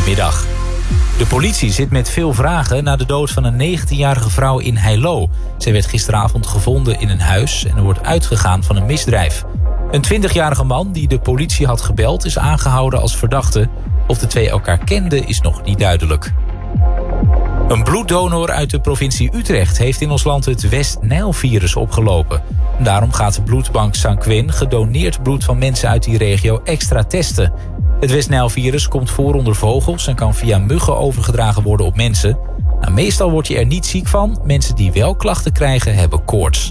Goedemiddag. De politie zit met veel vragen na de dood van een 19-jarige vrouw in Heilo. Zij werd gisteravond gevonden in een huis en er wordt uitgegaan van een misdrijf. Een 20-jarige man die de politie had gebeld is aangehouden als verdachte. Of de twee elkaar kenden is nog niet duidelijk. Een bloeddonor uit de provincie Utrecht heeft in ons land het West-Nijl-virus opgelopen. Daarom gaat de bloedbank Sanquin gedoneerd bloed van mensen uit die regio extra testen. Het West-Nijl-virus komt voor onder vogels en kan via muggen overgedragen worden op mensen. Meestal word je er niet ziek van. Mensen die wel klachten krijgen hebben koorts.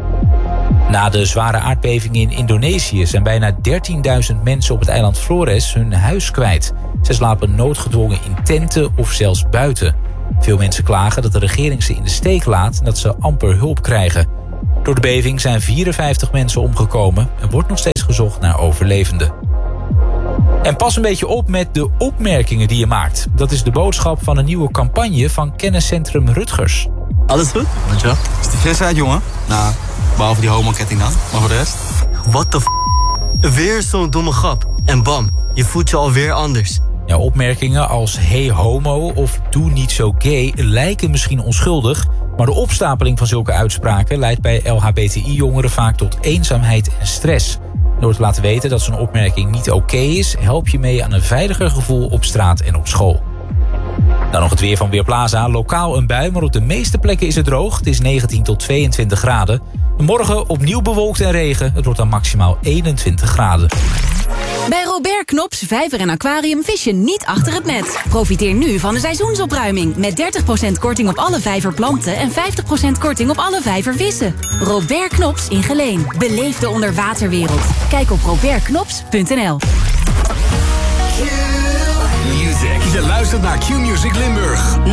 Na de zware aardbeving in Indonesië zijn bijna 13.000 mensen op het eiland Flores hun huis kwijt. Ze slapen noodgedwongen in tenten of zelfs buiten. Veel mensen klagen dat de regering ze in de steek laat en dat ze amper hulp krijgen. Door de beving zijn 54 mensen omgekomen en wordt nog steeds gezocht naar overlevenden. En pas een beetje op met de opmerkingen die je maakt. Dat is de boodschap van een nieuwe campagne van kenniscentrum Rutgers. Alles goed? Weet je wel? Is die fris uit, jongen? Nou, behalve die homoketting dan. Maar voor de rest? What the Weer zo'n domme grap. En bam, je voelt je alweer anders. Ja, opmerkingen als hey homo of doe niet zo gay lijken misschien onschuldig, maar de opstapeling van zulke uitspraken leidt bij LHBTI-jongeren vaak tot eenzaamheid en stress. Door te laten weten dat zo'n opmerking niet oké is, help je mee aan een veiliger gevoel op straat en op school. Dan nog het weer van Weerplaza. Lokaal een bui, maar op de meeste plekken is het droog. Het is 19 tot 22 graden. Morgen opnieuw bewolkt en regen. Het wordt dan maximaal 21 graden. Bij Robert Knops Vijver en Aquarium vis je niet achter het net. Profiteer nu van de seizoensopruiming met 30% korting op alle vijverplanten en 50% korting op alle vijvervissen. Robert Knops in Geleen. Beleef de onderwaterwereld. Kijk op robertknops.nl. Je luistert naar Q-Music Limburg.